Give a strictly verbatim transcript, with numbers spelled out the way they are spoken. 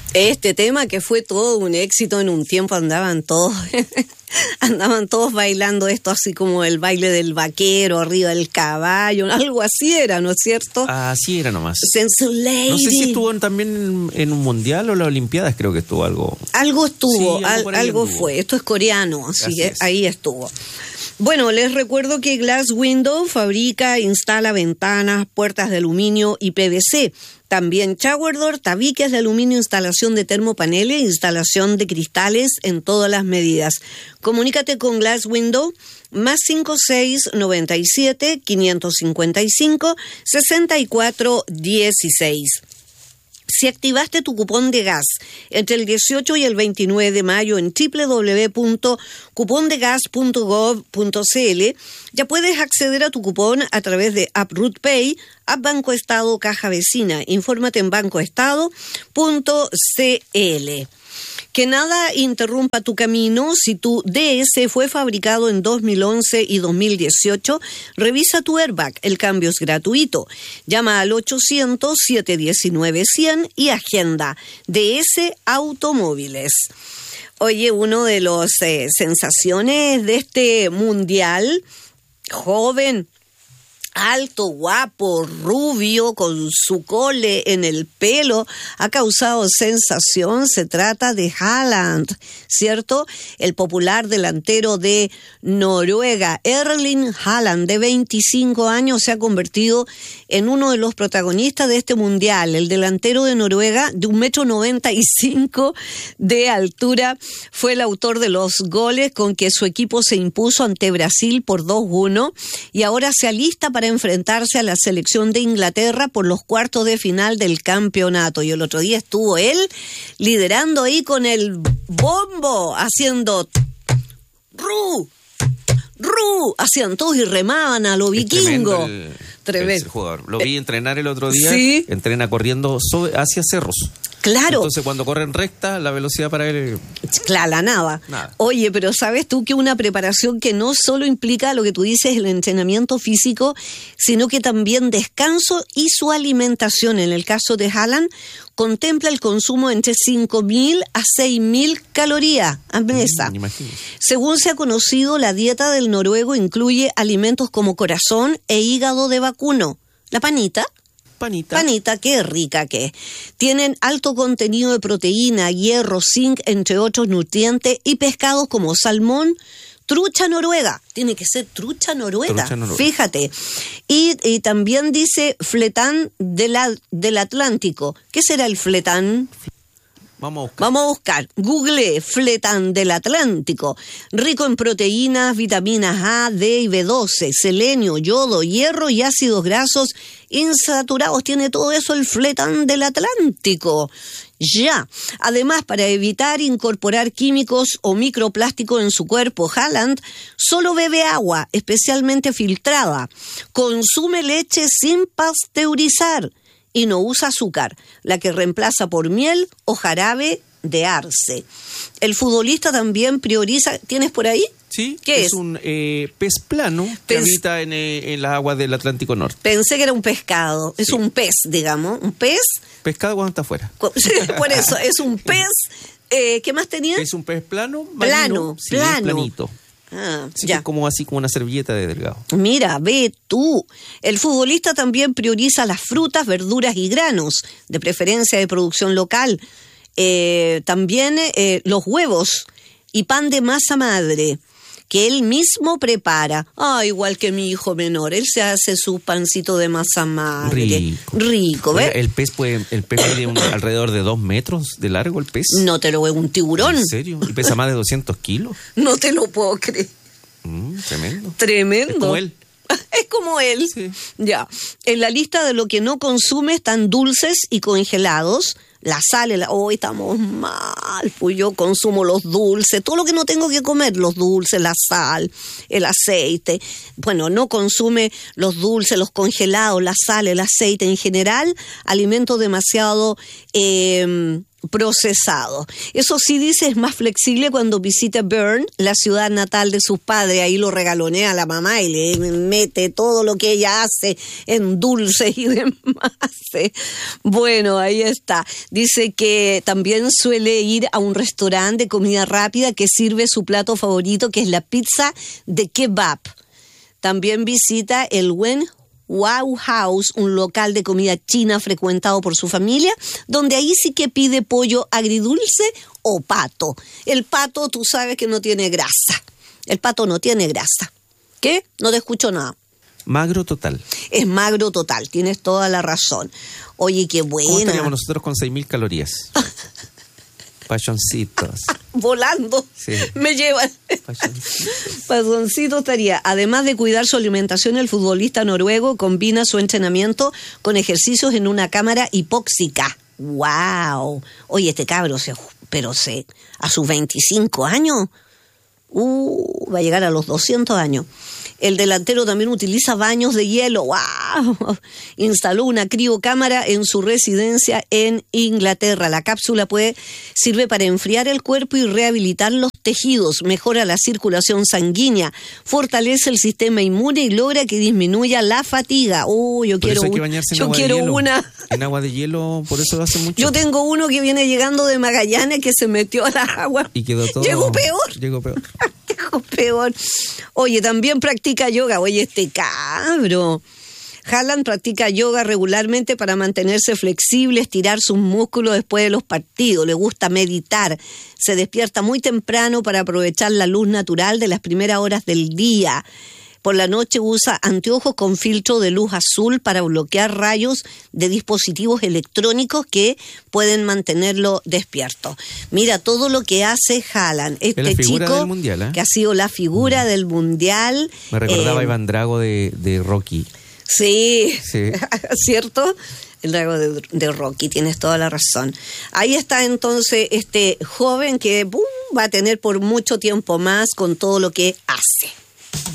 Este tema que fue todo un éxito en un tiempo, andaban todos andaban todos bailando esto así como el baile del vaquero arriba del caballo, algo así era, ¿no es cierto? Así era nomás. Sensu Lady. No sé si estuvo también en, en un mundial o las Olimpiadas, creo que estuvo algo. Algo estuvo, sí, algo, al, algo fue. Esto es coreano, así, así es. Ahí estuvo. Bueno, les recuerdo que Glass Window fabrica, instala ventanas, puertas de aluminio y P V C. También Shower Door, tabiques de aluminio, instalación de termopaneles, instalación de cristales en todas las medidas. Comunícate con Glass Window, más cinco seis noventa y siete, quinientos cincuenta y cinco, sesenta y cuatro dieciséis. Si activaste tu cupón de gas entre el dieciocho y el veintinueve de mayo en doble u doble u doble u punto cupón de gas punto gov punto c l, ya puedes acceder a tu cupón a través de App Root Pay, App Banco Estado, Caja Vecina. Infórmate en banco estado punto c l. Que nada interrumpa tu camino. Si tu D S fue fabricado en dos mil once y dos mil dieciocho, revisa tu airbag. El cambio es gratuito. Llama al ochocientos, siete diecinueve, cien y agenda. D S Automóviles. Oye, uno de los eh, sensaciones de este mundial, joven, alto, guapo, rubio, con su cole en el pelo, ha causado sensación. Se trata de Haaland, ¿cierto? El popular delantero de Noruega, Erling Haaland, de veinticinco años, se ha convertido en uno de los protagonistas de este mundial. El delantero de Noruega, de un metro noventa y cinco de altura, fue el autor de los goles con que su equipo se impuso ante Brasil por dos uno y ahora se alista para enfrentarse a la selección de Inglaterra por los cuartos de final del campeonato. Y el otro día estuvo él liderando ahí con el bombo, haciendo ru, ru, hacían todos y remaban a lo vikingo. El, tremendo. El jugador. Lo vi eh, entrenar el otro día. ¿sí? Entrena corriendo sobre, hacia cerros. Claro. Entonces, cuando corren recta, la velocidad para él... Claro, la nada. nada. Oye, pero ¿sabes tú que una preparación que no solo implica lo que tú dices, el entrenamiento físico, sino que también descanso y su alimentación? En el caso de Haaland, contempla el consumo entre cinco mil a seis mil calorías a mesa. Mm, Según se ha conocido, la dieta del noruego incluye alimentos como corazón e hígado de vacuno. La panita... Panita. Panita, qué rica que es. Tienen alto contenido de proteína, hierro, zinc, entre otros nutrientes, y pescados como salmón, trucha noruega. Tiene que ser trucha noruega, trucha noruega. Fíjate. Y, y también dice fletán de la, del Atlántico. ¿Qué será el fletán? Vamos a buscar. Vamos a buscar. Google fletán del Atlántico. Rico en proteínas, vitaminas A, D y B doce, selenio, yodo, hierro y ácidos grasos insaturados. Tiene todo eso el fletán del Atlántico. Ya. Además, para evitar incorporar químicos o microplásticos en su cuerpo, Haaland solo bebe agua, especialmente filtrada. Consume leche sin pasteurizar. Y no usa azúcar, la que reemplaza por miel o jarabe de arce. El futbolista también prioriza... ¿Tienes por ahí? Sí. ¿Qué es? es? un eh, pez plano que pez... habita en, eh, en las aguas del Atlántico Norte. Pensé que era un pescado. Es sí. un pez, digamos. Un pez... Pescado cuando está afuera. Por eso, es un pez... Eh, ¿Qué más tenía? Es un pez plano. Marino, plano, sí, plano. planito. Ah, sí, ya. Que es como así como una servilleta de delgado. Mira, ve tú. El futbolista también prioriza las frutas, verduras y granos, de preferencia de producción local. Eh, también eh, los huevos y pan de masa madre, que él mismo prepara. Ah, igual que mi hijo menor, él se hace su pancito de masa madre. Rico. Rico, ¿ves? El pez puede, el pez mide un, alrededor de dos metros de largo, el pez. No te lo veo, un tiburón. ¿En serio? ¿Y pesa más de doscientos kilos? No te lo puedo creer. Mm, tremendo. Tremendo. Es como él. Es como él. Sí. Ya. En la lista de lo que no consume están dulces y congelados. La sal, hoy oh, estamos mal, pues yo consumo los dulces, todo lo que no tengo que comer, los dulces, la sal, el aceite. Bueno, no consume los dulces, los congelados, la sal, el aceite en general, alimentos demasiado eh, procesado. Eso sí, dice, es más flexible cuando visita Bern, la ciudad natal de sus padres. Ahí lo regalonea a la mamá y le mete todo lo que ella hace en dulces y demás. Bueno, ahí está. Dice que también suele ir a un restaurante de comida rápida que sirve su plato favorito, que es la pizza de kebab. También visita el Wen Wow House, un local de comida china frecuentado por su familia, donde ahí sí que pide pollo agridulce o pato. El pato, tú sabes que no tiene grasa. El pato no tiene grasa. ¿Qué? No te escucho nada. Magro total. Es magro total, tienes toda la razón. Oye, qué buena. ¿Cómo estaríamos nosotros con seis mil calorías? Pachoncitos. Volando. Sí. Me llevan. Pachoncito estaría. Además de cuidar su alimentación, el futbolista noruego combina su entrenamiento con ejercicios en una cámara hipóxica. ¡Wow! Oye, este cabro, se, pero se, a sus veinticinco años, uh, va a llegar a los doscientos años. El delantero también utiliza baños de hielo. ¡Wow! Instaló una criocámara en su residencia en Inglaterra. La cápsula puede, sirve para enfriar el cuerpo y rehabilitar los tejidos, mejora la circulación sanguínea, fortalece el sistema inmune y logra que disminuya la fatiga. ¡Oh, yo por quiero, eso hay que un, bañarse en yo agua quiero de hielo. una! En agua de hielo, por eso hace mucho. Yo tengo uno que viene llegando de Magallanes que se metió a la agua. Y quedó todo. Llegó peor. Llegó peor. Llegó peor. Oye, también practica yoga. Oye, este cabro. Haaland practica yoga regularmente para mantenerse flexible, estirar sus músculos después de los partidos. Le gusta meditar. Se despierta muy temprano para aprovechar la luz natural de las primeras horas del día. Por la noche usa anteojos con filtro de luz azul para bloquear rayos de dispositivos electrónicos que pueden mantenerlo despierto. Mira todo lo que hace Haaland. Este la figura chico del mundial, ¿eh? que ha sido la figura mm. del mundial. Me recordaba eh, a Iván Drago de, de Rocky. Sí, sí. ¿Cierto? El Drago de, de Rocky, tienes toda la razón. Ahí está entonces este joven que boom, va a tener por mucho tiempo más con todo lo que hace.